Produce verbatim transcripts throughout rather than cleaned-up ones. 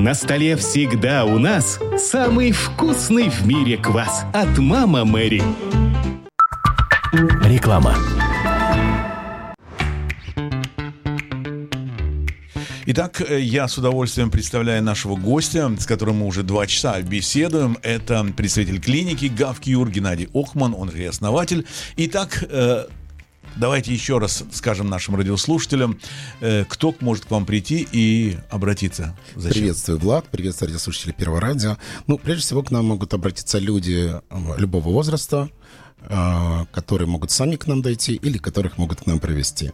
На столе всегда у нас самый вкусный в мире квас от «Мама Мэри». Реклама. Итак, я с удовольствием представляю нашего гостя, с которым мы уже два часа беседуем. Это представитель клиники GovCure Геннадий Охман, он же и основатель. Итак, давайте еще раз скажем нашим радиослушателям, кто может к вам прийти и обратиться. Зачем? Приветствую, Влад, приветствую радиослушатели Первого радио. Ну, прежде всего, к нам могут обратиться люди любого возраста, которые могут сами к нам дойти или которых могут к нам привести.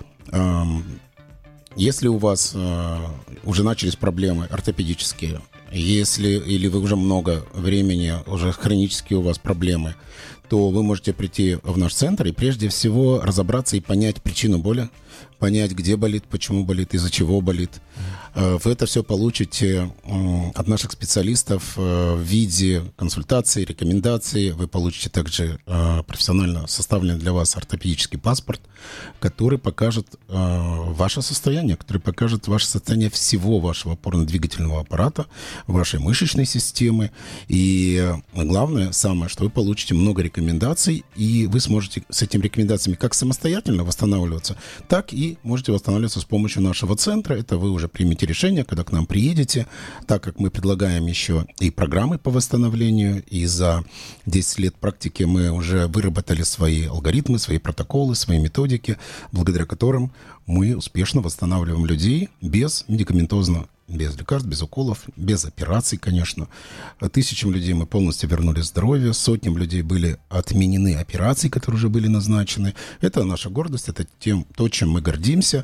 Если у вас э, уже начались проблемы ортопедические, если или вы уже много времени, уже хронические у вас проблемы, то вы можете прийти в наш центр и прежде всего разобраться и понять причину боли, понять, где болит, почему болит, из-за чего болит. Вы это все получите от наших специалистов в виде консультаций, рекомендаций. Вы получите также профессионально составленный для вас ортопедический паспорт, который покажет ваше состояние, который покажет ваше состояние всего вашего опорно-двигательного аппарата, вашей мышечной системы. И главное, самое, что вы получите много рекомендаций, и вы сможете с этими рекомендациями как самостоятельно восстанавливаться, так и можете восстанавливаться с помощью нашего центра. Это вы уже примете решение, когда к нам приедете, так как мы предлагаем еще и программы по восстановлению, и за десять лет практики мы уже выработали свои алгоритмы, свои протоколы, свои методики, благодаря которым мы успешно восстанавливаем людей без медикаментозно, без лекарств, без уколов, без операций, конечно. Тысячам людей мы полностью вернули здоровье, сотням людей были отменены операции, которые уже были назначены. Это наша гордость, это тем, то, чем мы гордимся.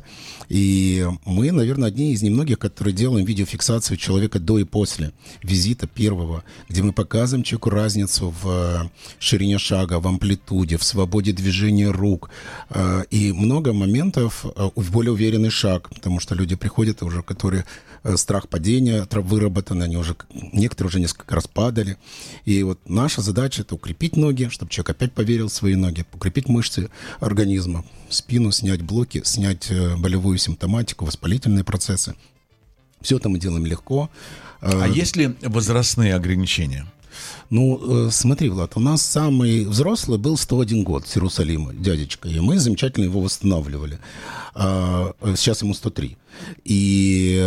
И мы, наверное, одни из немногих, которые делаем видеофиксацию человека до и после визита первого, где мы показываем человеку разницу в ширине шага, в амплитуде, в свободе движения рук. И много моментов в более уверенный шаг, потому что люди приходят уже, которые страх падения выработан, они уже, некоторые уже несколько раз падали. И вот наша задача — это укрепить ноги, чтобы человек опять поверил в свои ноги, укрепить мышцы организма, спину, снять блоки, снять болевую симптоматику, воспалительные процессы. Все это мы делаем легко. А есть ли возрастные ограничения? Ну, смотри, Влад, у нас самый взрослый был сто один год с Иерусалима, дядечка, и мы замечательно его восстанавливали. Сейчас ему сто три. И,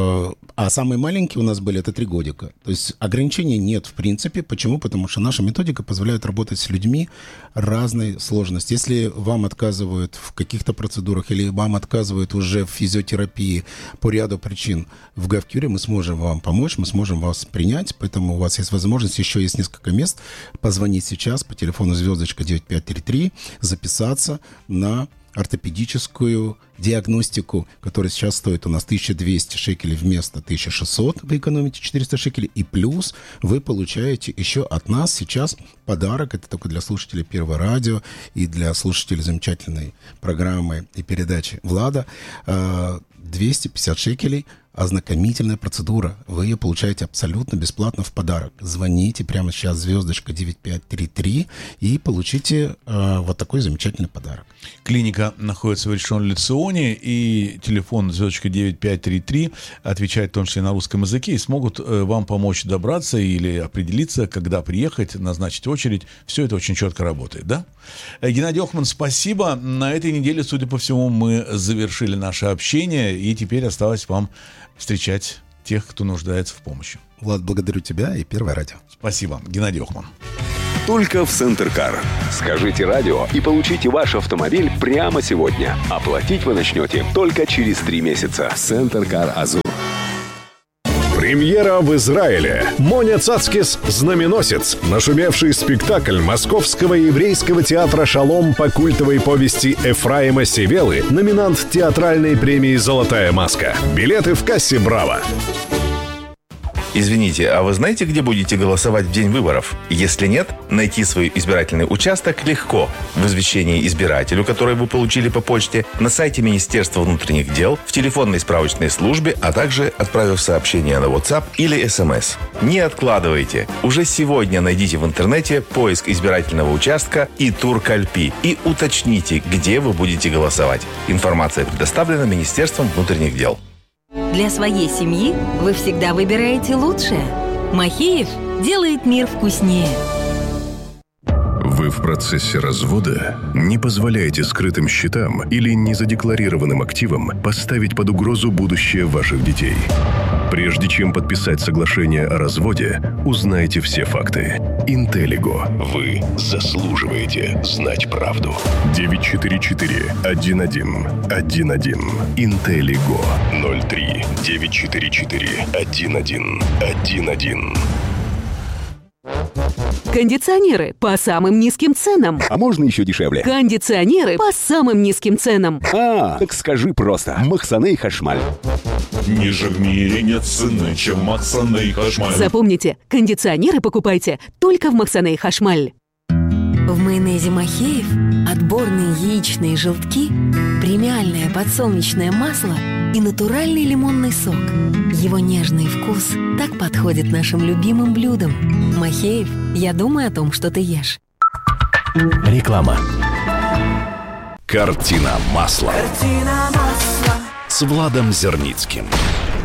а самые маленькие у нас были, это три годика. То есть ограничений нет в принципе. Почему? Потому что наша методика позволяет работать с людьми разной сложности. Если вам отказывают в каких-то процедурах или вам отказывают уже в физиотерапии по ряду причин, в GovCure мы сможем вам помочь, мы сможем вас принять. Поэтому у вас есть возможность, еще есть несколько мест, позвонить сейчас по телефону звездочка девять пять три три, записаться на ортопедическую диагностику, которая сейчас стоит у нас тысяча двести шекелей вместо тысяча шестьсот, вы экономите четыреста шекелей, и плюс вы получаете еще от нас сейчас подарок, это только для слушателей Первого радио и для слушателей замечательной программы и передачи Влада, двести пятьдесят шекелей, ознакомительная процедура. Вы ее получаете абсолютно бесплатно в подарок. Звоните прямо сейчас звездочка девять пять три три и получите э, вот такой замечательный подарок. Клиника находится в Ришон-ле-Ционе, и телефон звездочка девять пять три три отвечает в том числе на русском языке, и смогут э, вам помочь добраться или определиться, когда приехать, назначить очередь. Все это очень четко работает, да? Геннадий Охман, спасибо. На этой неделе, судя по всему, мы завершили наше общение, и теперь осталось вам встречать тех, кто нуждается в помощи. Влад, благодарю тебя и Первое радио. Спасибо. Геннадий Охман. Только в Центркар. Скажите радио и получите ваш автомобиль прямо сегодня. Оплатить вы начнете только через три месяца. Центркар Азур. Премьера в Израиле. Моня Цацкис «Знаменосец». Нашумевший спектакль Московского еврейского театра «Шалом» по культовой повести Эфраима Севелы, номинант театральной премии «Золотая маска». Билеты в кассе «Браво». Извините, а вы знаете, где будете голосовать в день выборов? Если нет, найти свой избирательный участок легко. В извещении избирателю, которое вы получили по почте, на сайте Министерства внутренних дел, в телефонной справочной службе, а также отправив сообщение на WhatsApp или эс эм эс. Не откладывайте. Уже сегодня найдите в интернете поиск избирательного участка и тур Кальпи и уточните, где вы будете голосовать. Информация предоставлена Министерством внутренних дел. Для своей семьи вы всегда выбираете лучшее. Махеев делает мир вкуснее. Вы в процессе развода? Не позволяйте скрытым счетам или незадекларированным активам поставить под угрозу будущее ваших детей. Прежде чем подписать соглашение о разводе, узнайте все факты. Интеллиго. Вы заслуживаете знать правду. девять четыре четыре один один один один. Интеллиго. ноль три девять четыре четыре один один один один. Кондиционеры по самым низким ценам. А можно еще дешевле? Кондиционеры по самым низким ценам. А, так скажи просто. Махсаней Хашмаль. Ниже в мире нет цены, чем Махсаней Хашмаль. Запомните, кондиционеры покупайте только в Махсаней Хашмаль. В майонезе Махеев отборные яичные желтки, премиальное подсолнечное масло и натуральный лимонный сок. Его нежный вкус так подходит нашим любимым блюдам. Махеев, я думаю о том, что ты ешь. Реклама. Картина масла. Картина масла. С Владом Зерницким.